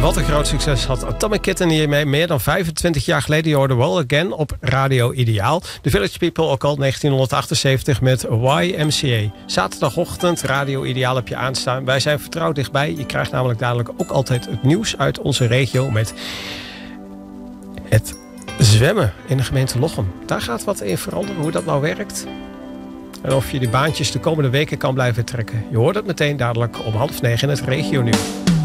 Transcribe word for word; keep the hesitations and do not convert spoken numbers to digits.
wat een groot succes had Atomic Kitten hiermee. Meer dan vijfentwintig jaar geleden hoorde Well Again op Radio Ideaal. The Village People ook al negentien achtenzeventig met Y M C A. Zaterdagochtend Radio Ideaal heb je aanstaan. Wij zijn vertrouwd dichtbij. Je krijgt namelijk dadelijk ook altijd het nieuws uit onze regio met het zwemmen in de gemeente Lochem. Daar gaat wat in veranderen, hoe dat nou werkt. En of je die baantjes de komende weken kan blijven trekken. Je hoort het meteen dadelijk om half negen in het regionieuws.